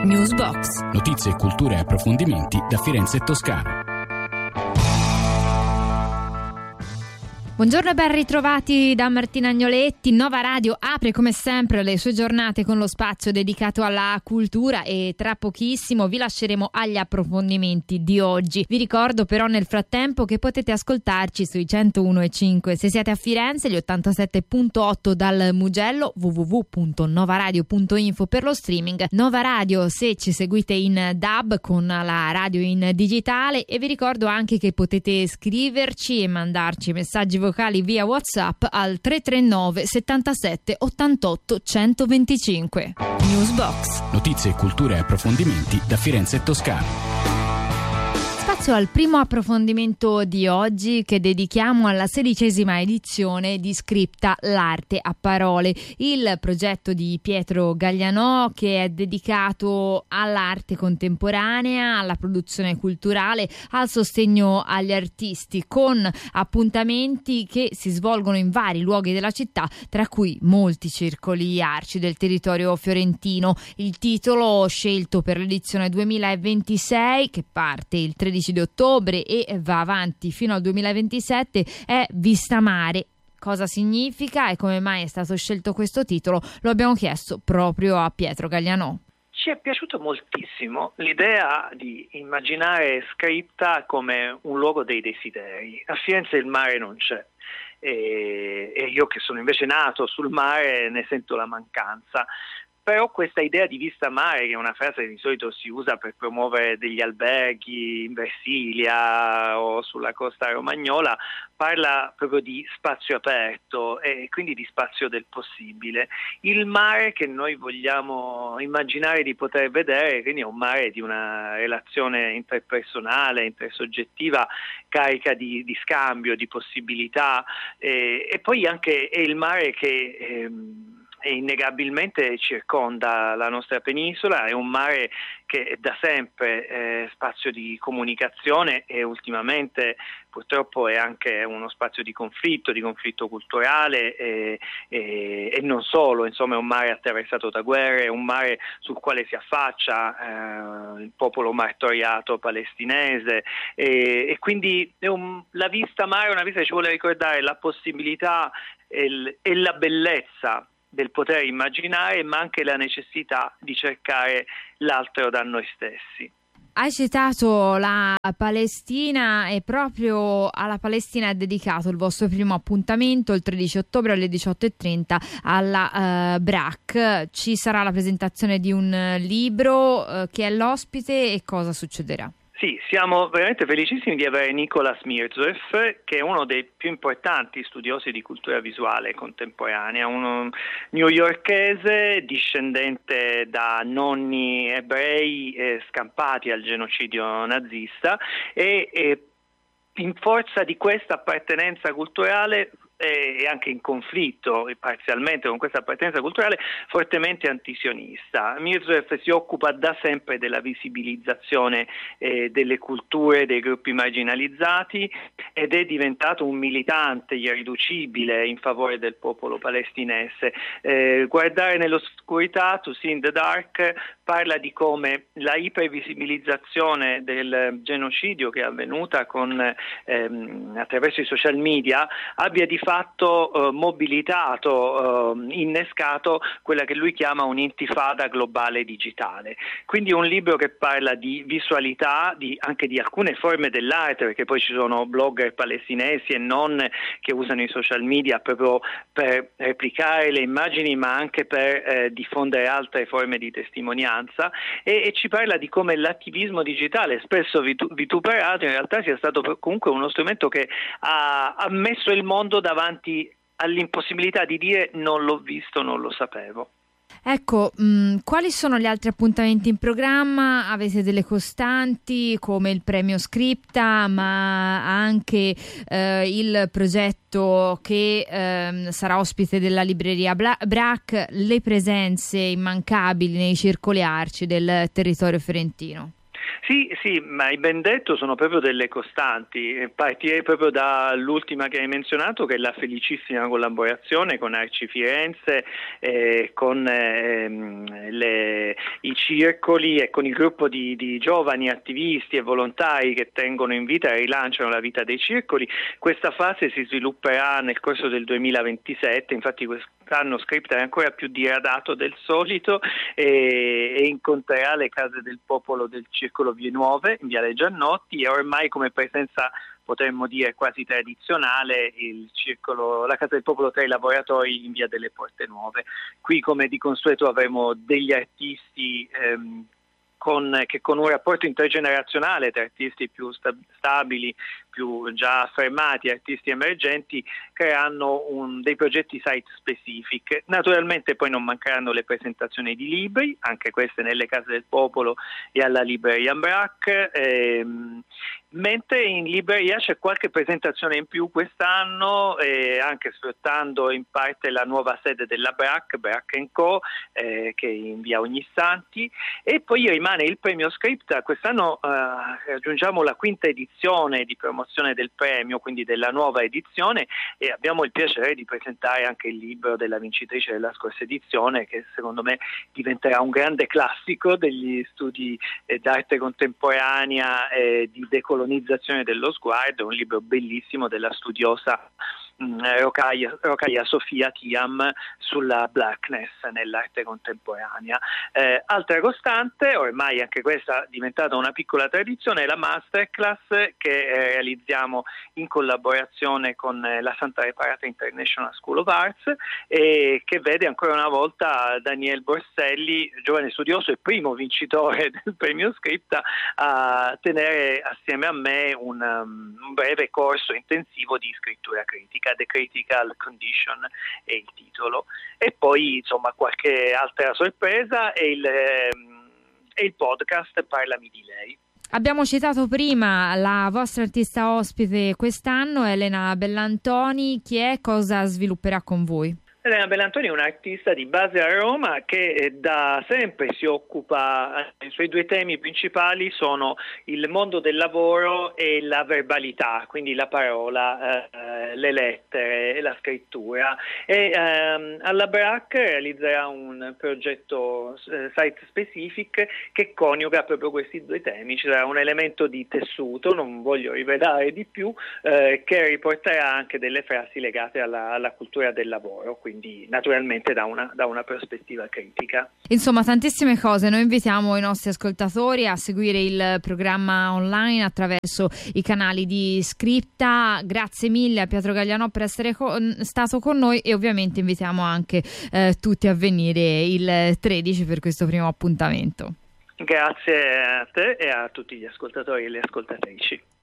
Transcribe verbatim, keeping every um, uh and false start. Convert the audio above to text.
Newsbox. Notizie, cultura e approfondimenti da Firenze e Toscana. Buongiorno e ben ritrovati da Martina Agnoletti. Nova Radio apre come sempre le sue giornate con lo spazio dedicato alla cultura e tra pochissimo vi lasceremo agli approfondimenti di oggi. Vi ricordo però nel frattempo che potete ascoltarci sui centouno e cinque se siete a Firenze, gli ottantasette virgola otto dal Mugello, w w w punto novaradio punto info per lo streaming, Nova Radio se ci seguite in D A B con la radio in digitale, e vi ricordo anche che potete scriverci e mandarci messaggi vocali via WhatsApp al tre tre nove settantasette ottantotto centoventicinque. Newsbox. Notizie, cultura e approfondimenti da Firenze e Toscana. Spazio al primo approfondimento di oggi che dedichiamo alla sedicesima edizione di Scripta, l'arte a parole, il progetto di Pietro Gaglianò che è dedicato all'arte contemporanea, alla produzione culturale, al sostegno agli artisti, con appuntamenti che si svolgono in vari luoghi della città, tra cui molti circoli arci del territorio fiorentino. Il titolo scelto per l'edizione duemilaventisei, che parte il tredici di ottobre e va avanti fino al duemilaventisette, è Vista Mare. Cosa significa e come mai è stato scelto questo titolo? Lo abbiamo chiesto proprio a Pietro Gaglianò. Ci è piaciuto moltissimo l'idea di immaginare Scripta come un luogo dei desideri. A Firenze il mare non c'è e, e io che sono invece nato sul mare ne sento la mancanza. Però questa idea di Vista Mare, che è una frase che di solito si usa per promuovere degli alberghi in Versilia o sulla costa romagnola, parla proprio di spazio aperto e quindi di spazio del possibile. Il mare che noi vogliamo immaginare di poter vedere, quindi è un mare di una relazione interpersonale, intersoggettiva, carica di, di scambio, di possibilità, eh, e poi anche è il mare che ehm, e innegabilmente circonda la nostra penisola. È un mare che è da sempre eh, spazio di comunicazione e ultimamente purtroppo è anche uno spazio di conflitto, di conflitto culturale e, e, e non solo, insomma è un mare attraversato da guerre, è un mare sul quale si affaccia eh, il popolo martoriato palestinese e, e quindi è un, la Vista Mare è una vista che ci vuole ricordare la possibilità e, il, e la bellezza del poter immaginare, ma anche la necessità di cercare l'altro da noi stessi. Hai citato la Palestina e proprio alla Palestina è dedicato il vostro primo appuntamento il tredici ottobre alle diciotto e trenta alla uh, B R A C. Ci sarà la presentazione di un libro, uh, che è l'ospite e cosa succederà? Sì, siamo veramente felicissimi di avere Nicolas Mirzoeff, che è uno dei più importanti studiosi di cultura visuale contemporanea, uno newyorkese discendente da nonni ebrei eh, scampati al genocidio nazista e, e in forza di questa appartenenza culturale e anche in conflitto parzialmente con questa appartenenza culturale fortemente antisionista. Mirzoeff si occupa da sempre della visibilizzazione eh, delle culture dei gruppi marginalizzati ed è diventato un militante irriducibile in favore del popolo palestinese. Eh, guardare nell'oscurità, To See in the Dark, parla di come la ipervisibilizzazione del genocidio che è avvenuta con, ehm, attraverso i social media abbia di fatto eh, mobilitato, eh, innescato quella che lui chiama un'intifada globale digitale. Quindi un libro che parla di visualità, di, anche di alcune forme dell'arte, perché poi ci sono blogger palestinesi e non che usano i social media proprio per replicare le immagini, ma anche per eh, diffondere altre forme di testimonianza e, e ci parla di come l'attivismo digitale, spesso vitu- vituperato, in realtà sia stato comunque uno strumento che ha, ha messo il mondo davanti all'impossibilità di dire non l'ho visto, non lo sapevo. Ecco, mh, quali sono gli altri appuntamenti in programma? Avete delle costanti come il premio Scripta, ma anche eh, il progetto che eh, sarà ospite della libreria Bra- B R A C, le presenze immancabili nei circoli arci del territorio fiorentino? Sì, sì, ma hai ben detto, sono proprio delle costanti. Partirei proprio dall'ultima che hai menzionato, che è la felicissima collaborazione con Arci Firenze, eh, con ehm, le, i circoli e con il gruppo di, di giovani attivisti e volontari che tengono in vita e rilanciano la vita dei circoli. Questa fase si svilupperà nel corso del duemilaventisette, infatti quest'anno Scripta è ancora più diradato del solito e, e incontrerà le case del popolo del Circolo Vie Nuove in Viale Giannotti, e ormai come presenza potremmo dire quasi tradizionale il circolo, la Casa del Popolo tra i Lavoratori in Via delle Porte Nuove. Qui, come di consueto, avremo degli artisti ehm, Con, che con un rapporto intergenerazionale tra artisti più sta- stabili, più già affermati, artisti emergenti, creano un, dei progetti site specific. Naturalmente poi non mancheranno le presentazioni di libri, anche queste nelle Case del Popolo e alla Libreria Ambrac, ehm, mentre in libreria c'è qualche presentazione in più quest'anno, eh, anche sfruttando in parte la nuova sede della Brac, Brac and Co, eh, che è in via Ognissanti, e poi rimane il premio Scripta. Quest'anno eh, raggiungiamo la quinta edizione di promozione del premio, quindi della nuova edizione, e abbiamo il piacere di presentare anche il libro della vincitrice della scorsa edizione, che secondo me diventerà un grande classico degli studi eh, d'arte contemporanea e di decolonizzazione dello sguardo, un libro bellissimo della studiosa Rocaia, Rocaia Sofia Tiam sulla blackness nell'arte contemporanea. Eh, altra costante, ormai anche questa diventata una piccola tradizione, è la masterclass che eh, realizziamo in collaborazione con eh, la Santa Reparata International School of Arts, e che vede ancora una volta Daniel Borselli, giovane studioso e primo vincitore del premio Scripta, a tenere assieme a me un, um, un breve corso intensivo di scrittura critica. The Critical Condition è il titolo, e poi insomma qualche altra sorpresa e il, ehm, e il podcast Parlami di lei. Abbiamo citato prima la vostra artista ospite quest'anno, Elena Bellantoni. Chi è? Cosa svilupperà con voi? Elena Bellantoni è un'artista di base a Roma che da sempre si occupa, i suoi due temi principali sono il mondo del lavoro e la verbalità, quindi la parola, eh, le lettere, la scrittura, e ehm, alla Brac realizzerà un progetto eh, site specific che coniuga proprio questi due temi. Ci sarà un elemento di tessuto, non voglio rivelare di più, eh, che riporterà anche delle frasi legate alla, alla cultura del lavoro, quindi quindi naturalmente da una, da una prospettiva critica. Insomma, tantissime cose. Noi invitiamo i nostri ascoltatori a seguire il programma online attraverso i canali di Scripta. Grazie mille a Pietro Gaglianò per essere con, stato con noi, e ovviamente invitiamo anche eh, tutti a venire il tredici per questo primo appuntamento. Grazie a te e a tutti gli ascoltatori e le ascoltatrici.